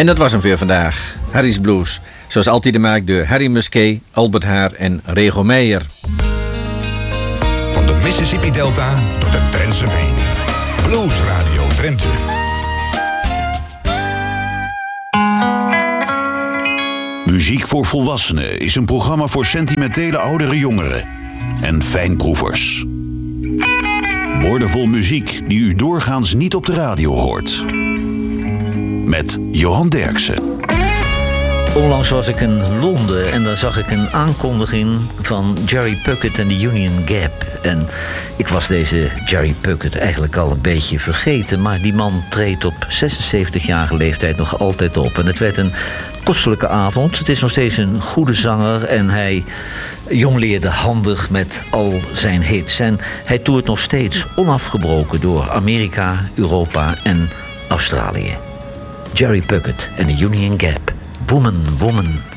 En dat was hem voor vandaag. Harry's Blues. Zoals altijd gemaakt door Harry Musquet, Albert Haar en Rego Meijer. Van de Mississippi Delta tot de Drentse Veen. Blues Radio Drenthe. Muziek voor Volwassenen is een programma voor sentimentele oudere jongeren en fijnproevers. Woordenvol muziek die u doorgaans niet op de radio hoort. Met Johan Derksen. Onlangs was ik in Londen en daar zag ik een aankondiging van Jerry Puckett en de Union Gap. En ik was deze Jerry Puckett eigenlijk al een beetje vergeten, maar die man treedt op 76-jarige leeftijd nog altijd op. En het werd een kostelijke avond. Het is nog steeds een goede zanger en hij jongleerde handig met al zijn hits. En hij toert nog steeds onafgebroken door Amerika, Europa en Australië. Jerry Puckett en de Union Gap. Woman, woman.